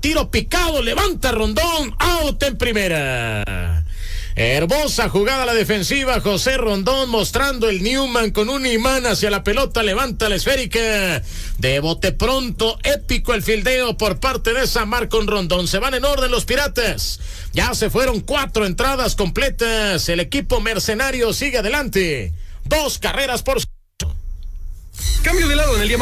tiro picado, levanta Rondón, out en primera. Hermosa jugada a la defensiva, José Rondón mostrando el Newman con un imán hacia la pelota, levanta la esférica, de bote pronto, épico el fildeo por parte de Samar con Rondón. Se van en orden los Piratas, ya se fueron 4 entradas completas, el equipo mercenario sigue adelante, 2 carreras por... Cambio de lado en el día.